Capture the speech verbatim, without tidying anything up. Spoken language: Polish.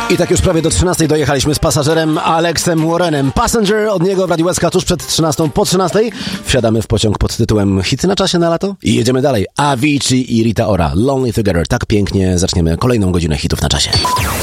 I tak już prawie do trzynastej dojechaliśmy z pasażerem Alexem Warrenem. Passenger od niego w Radiu S K tuż przed trzynastą po trzynastej. Wsiadamy w pociąg pod tytułem Hity na czasie na lato i jedziemy dalej. Avicii i Rita Ora, Lonely Together. Tak pięknie zaczniemy kolejną godzinę hitów na czasie.